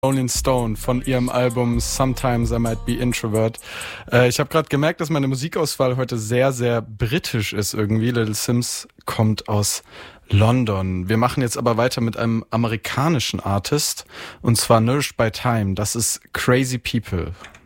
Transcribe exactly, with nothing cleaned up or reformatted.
Rolling Stone von ihrem Album Sometimes I Might Be Introvert. Äh, ich habe gerade gemerkt, dass meine Musikauswahl heute sehr, sehr britisch ist irgendwie. Little Simz kommt aus London. Wir machen jetzt aber weiter mit einem amerikanischen Artist, und zwar Nourished by Time. Das ist Crazy People.